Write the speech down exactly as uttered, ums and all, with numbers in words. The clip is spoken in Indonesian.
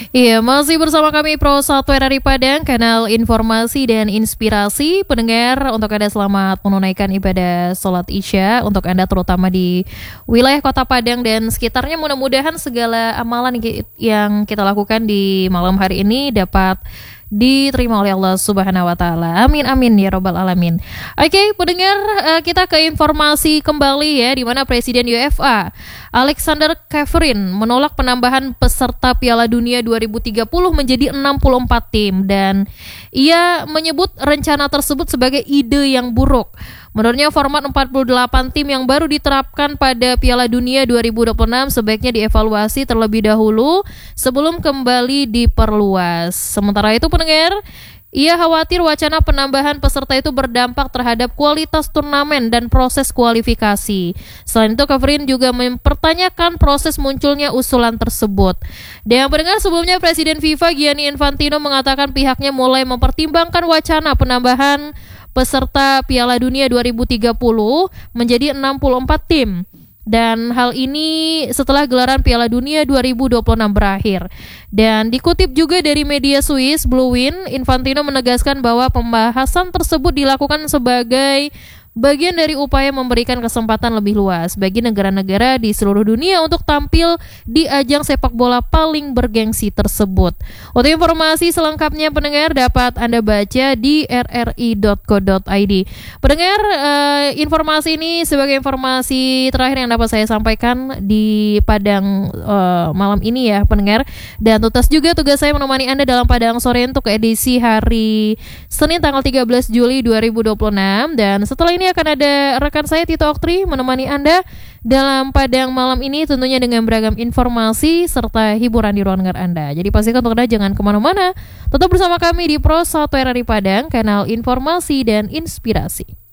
Iya, masih bersama kami Pro satu R R I Padang, kanal informasi dan inspirasi. Pendengar, untuk Anda selamat menunaikan ibadah sholat Isya. Untuk Anda terutama di wilayah Kota Padang dan sekitarnya, mudah-mudahan segala amalan yang kita lakukan di malam hari ini dapat diterima oleh Allah Subhanahu wa taala. Amin amin ya robbal alamin. Oke, pendengar, uh, kita ke informasi kembali ya, di mana Presiden UEFA Alexander Ceferin menolak penambahan peserta Piala Dunia dua ribu tiga puluh menjadi enam puluh empat tim, dan ia menyebut rencana tersebut sebagai ide yang buruk. Menurutnya, format empat puluh delapan tim yang baru diterapkan pada Piala Dunia dua ribu dua puluh enam sebaiknya dievaluasi terlebih dahulu sebelum kembali diperluas. Sementara itu, pendengar, ia khawatir wacana penambahan peserta itu berdampak terhadap kualitas turnamen dan proses kualifikasi. Selain itu, Ceferin juga mempertanyakan proses munculnya usulan tersebut. Dan pendengar, sebelumnya Presiden FIFA Gianni Infantino mengatakan pihaknya mulai mempertimbangkan wacana penambahan peserta Piala Dunia dua ribu tiga puluh menjadi enam puluh empat tim. Dan hal ini setelah gelaran Piala Dunia dua ribu dua puluh enam berakhir. Dan dikutip juga dari media Swiss Blue Win, Infantino menegaskan bahwa pembahasan tersebut dilakukan sebagai bagian dari upaya memberikan kesempatan lebih luas bagi negara-negara di seluruh dunia untuk tampil di ajang sepak bola paling bergengsi tersebut. Untuk informasi selengkapnya, pendengar, dapat Anda baca di r r i dot co dot i d. Pendengar, eh, informasi ini sebagai informasi terakhir yang dapat saya sampaikan di Padang eh, malam ini ya, pendengar. Dan tuntas juga tugas saya menemani Anda dalam Padang sore untuk edisi hari Senin tanggal tiga belas Juli dua ribu dua puluh enam. Dan setelah ini akan ada rekan saya Tito Oktri menemani Anda dalam Padang malam ini, tentunya dengan beragam informasi serta hiburan di ruang dengar Anda. Jadi pastikan untuk Anda jangan kemana-mana, tetap bersama kami di Pro satu R R I Padang, kanal informasi dan inspirasi.